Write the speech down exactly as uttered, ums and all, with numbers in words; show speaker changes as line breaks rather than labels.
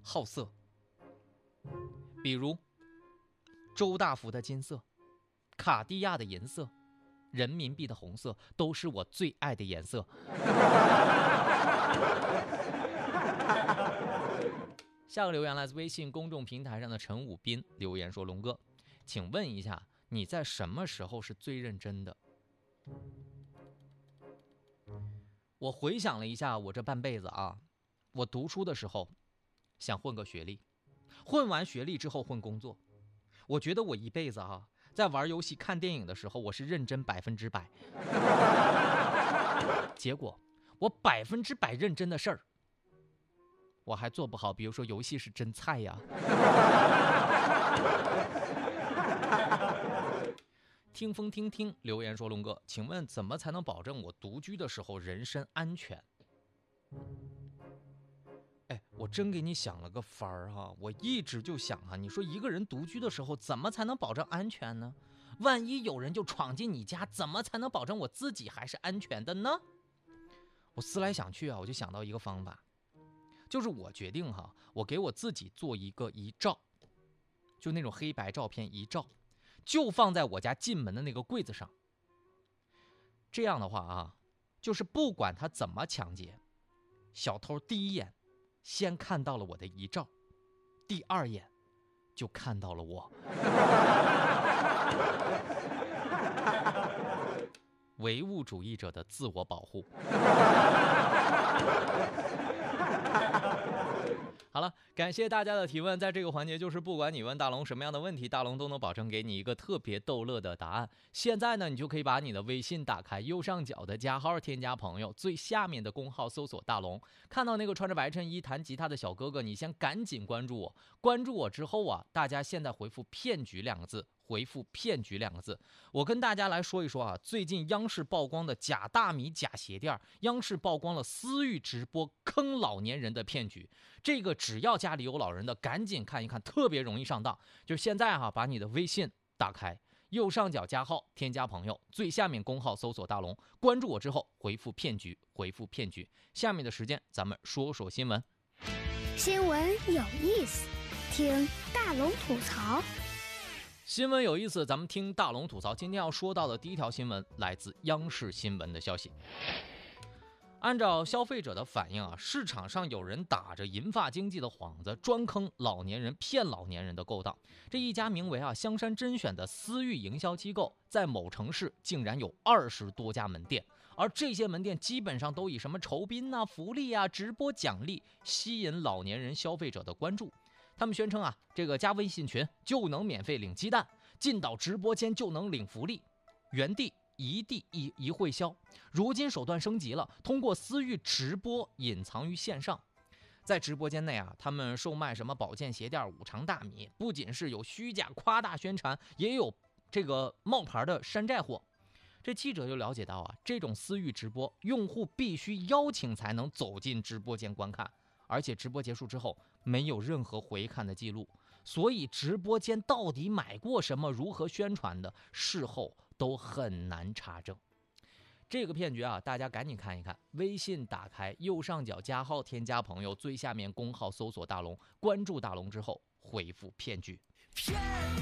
好色，比如周大福的金色，卡地亚的银色，人民币的红色，都是我最爱的颜色。下个留言来自微信公众平台上的陈武斌留言说：龙哥，请问一下，你在什么时候是最认真的？我回想了一下我这半辈子啊，我读书的时候想混个学历，混完学历之后混工作。我觉得我一辈子啊，在玩游戏看电影的时候我是认真百分之百，结果我百分之百认真的事儿我还做不好，比如说游戏是真菜呀。听风听听留言说：龙哥，请问怎么才能保证我独居的时候人身安全？哎，我真给你想了个法儿哈，我一直就想啊，你说一个人独居的时候怎么才能保证安全呢？万一有人就闯进你家，怎么才能保证我自己还是安全的呢？我思来想去啊，我就想到一个方法，就是我决定哈，我给我自己做一个遗照，就那种黑白照片遗照，就放在我家进门的那个柜子上。这样的话啊，就是不管他怎么抢劫，小偷第一眼先看到了我的遗照，第二眼就看到了我。唯物主义者的自我保护。好了，感谢大家的提问。在这个环节，就是不管你问大龙什么样的问题，大龙都能保证给你一个特别逗乐的答案。现在呢，你就可以把你的微信打开，右上角的加号添加朋友，最下面的公号搜索大龙，看到那个穿着白衬衣弹吉他的小哥哥，你先赶紧关注我。关注我之后啊，大家现在回复骗局两个字，回复骗局两个字，我跟大家来说一说啊，最近央视曝光的假大米假鞋垫，央视曝光了私域直播坑老年人的骗局。这个只要家里有老人的赶紧看一看，特别容易上当。就现在哈、啊，把你的微信打开，右上角加号添加朋友，最下面公号搜索大龙，关注我之后回复骗局，回复骗局。下面的时间咱们说说新闻。
新闻有意思，听大龙吐槽。
新闻有意思，咱们听大龙吐槽。今天要说到的第一条新闻来自央视新闻的消息。按照消费者的反映啊，市场上有人打着银发经济的幌子，专坑老年人、骗老年人的勾当。这一家名为啊香山甄选的私域营销机构，在某城市竟然有二十多家门店，而这些门店基本上都以什么酬宾啊、福利啊、直播奖励吸引老年人消费者的关注。他们宣称啊，这个加微信群就能免费领鸡蛋，进到直播间就能领福利，原地一地一一会销。如今手段升级了，通过私域直播隐藏于线上。在直播间内啊，他们售卖什么保健鞋垫、五常大米，不仅是有虚假夸大宣传，也有这个冒牌的山寨货。这记者就了解到啊，这种私域直播，用户必须邀请才能走进直播间观看。而且直播结束之后没有任何回看的记录，所以直播间到底买过什么、如何宣传的，事后都很难查证。这个骗局啊，大家赶紧看一看，微信打开，右上角加号添加朋友，最下面公号搜索大龙，关注大龙之后回复骗局。骗